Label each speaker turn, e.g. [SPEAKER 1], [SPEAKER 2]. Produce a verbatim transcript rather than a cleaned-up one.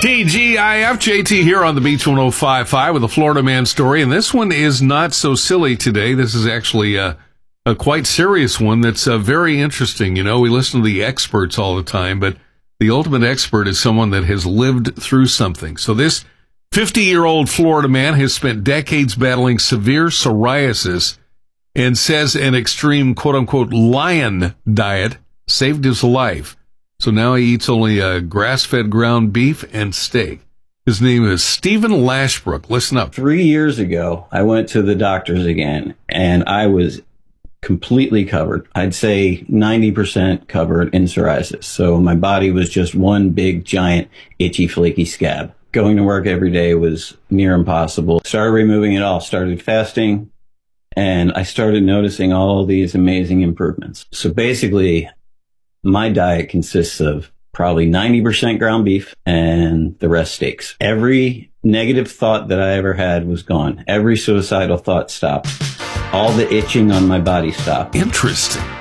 [SPEAKER 1] T G I F, J T here on the Beach one oh five point five with a Florida man story. And this one is not so silly today. This is actually a, a quite serious one that's uh, very interesting. You know, we listen to the experts all the time, but the ultimate expert is someone that has lived through something. So this fifty-year-old Florida man has spent decades battling severe psoriasis and says an extreme quote-unquote lion diet saved his life. So now he eats only uh, grass-fed ground beef and steak. His name is Stephen Lashbrook. Listen up.
[SPEAKER 2] Three years ago, I went to the doctors again, and I was completely covered. I'd say ninety percent covered in psoriasis. So my body was just one big, giant, itchy, flaky scab. Going to work every day was near impossible. Started removing it all. Started fasting, and I started noticing all these amazing improvements. So basically, my diet consists of probably ninety percent ground beef and the rest steaks. Every negative thought that I ever had was gone. Every suicidal thought stopped. All the itching on my body stopped.
[SPEAKER 1] Interesting.